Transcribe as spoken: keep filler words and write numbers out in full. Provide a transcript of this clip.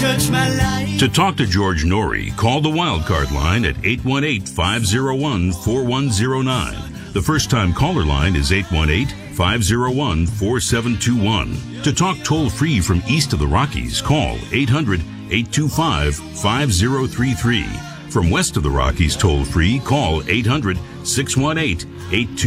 touch my life. To talk to George Norrie, call the Wildcard line at eight one eight, five oh one, four one oh nine. The first-time caller line is eight one eight, five oh one, four seven two one. To talk toll-free from east of the Rockies, call eight hundred, eight two five, five oh three three. From west of the Rockies toll-free, call eight hundred, six one eight, eight two